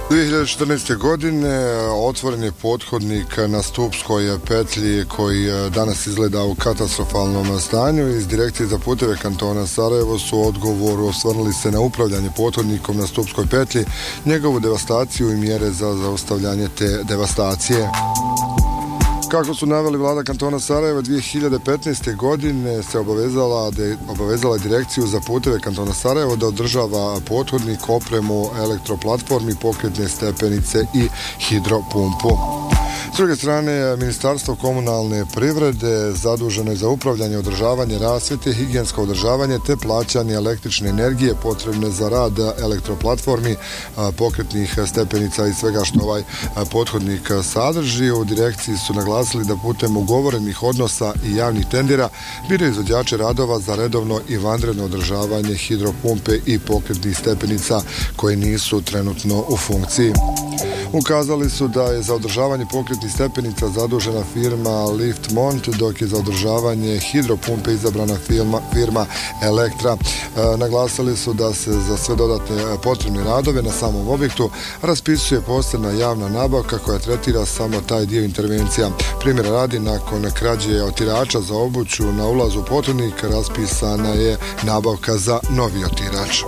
2014. godine otvoren je pothodnik na Stupskoj petlji koji danas izgleda u katastrofalnom stanju. Iz Direkcije za puteve kantona Sarajevo su u odgovoru osvrnuli se na upravljanje pothodnikom na Stupskoj petlji, njegovu devastaciju i mjere za zaustavljanje te devastacije. Kako su naveli vlada kantona Sarajeva, 2015. godine se obavezala Direkciju za puteve kantona Sarajevo da održava pothodnik, opremu, elektroplatformi, pokretne stepenice i hidropumpu. S druge strane, Ministarstvo komunalne privrede zaduženo je za upravljanje, održavanje rasvjete, higijensko održavanje te plaćanje električne energije potrebne za rad elektroplatformi, pokretnih stepenica i svega što ovaj pothodnik sadrži. U direkciji su naglasili da putem ugovorenih odnosa i javnih tendera biraju izvođače radova za redovno i vanredno održavanje hidropumpe i pokretnih stepenica koje nisu trenutno u funkciji. Ukazali su da je za održavanje pokretnih stepenica zadužena firma Liftmont, dok je za održavanje hidropumpe izabrana firma Elektra. Naglasili su da se za sve dodatne potrebne radove na samom objektu raspisuje posebna javna nabavka koja tretira samo taj dio intervencija. Primjera radi, nakon krađe otirača za obuću na ulazu pothodnik raspisana je nabavka za novi otirač.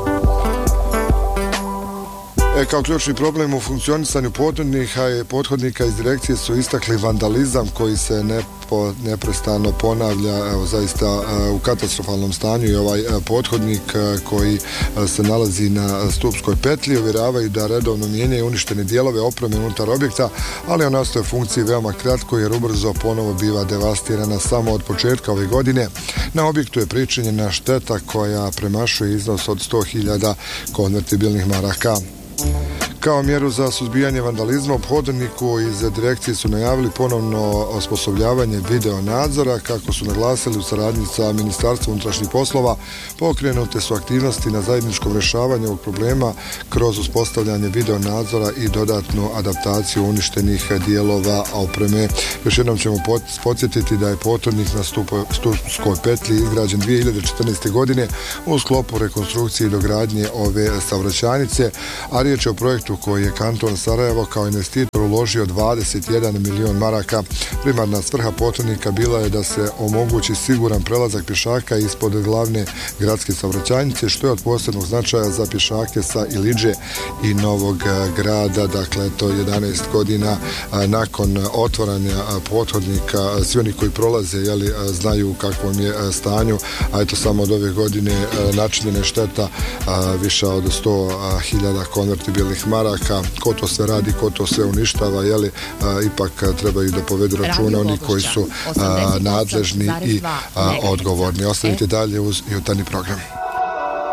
Kao ključni problem u funkcionisanju pothodnika iz direkcije su istakli vandalizam koji se neprestano ponavlja, zaista u katastrofalnom stanju, i ovaj pothodnik koji se nalazi na Stupskoj petlji. Uvjeravaju da redovno mijenjaju uništene dijelove opreme unutar objekta, ali on ostaje u funkciji veoma kratko jer ubrzo ponovo biva devastirana. Samo od početka ove godine na objektu je pričinjena šteta koja premašuje iznos od 100.000 konvertibilnih maraka. Kao mjeru za suzbijanje vandalizma u pothodniku iz direkcije su najavili ponovno osposobljavanje video nadzora. Kako su naglasili, u saradnji sa Ministarstvom unutrašnjih poslova pokrenute su aktivnosti na zajedničkom rješavanju ovog problema kroz uspostavljanje video nadzora i dodatnu adaptaciju uništenih dijelova opreme. Još jednom ćemo podsjetiti da je pothodnik na Stupskoj petlji izgrađen 2014. godine u sklopu rekonstrukcije i dogradnje ove saobraćajnice, a riječ je o projektu koji je kanton Sarajevo kao investitor uložio 21 milion maraka. Primarna svrha pothodnika bila je da se omogući siguran prelazak pješaka ispod glavne gradske saobraćajnice, što je od posebnog značaja za pješake sa Ilidže i Novog Grada. Dakle, to 11 godina nakon otvaranja pothodnika, svi oni koji prolaze znaju u kakvom je stanju, a eto samo od ove godine načinjena šteta više od 100.000 konvertibilnih maraka. Ko to sve radi, ko to sve uništava, ipak trebaju da povedu računa oni koji su nadležni i odgovorni. Ostanite dalje uz jutarnji program.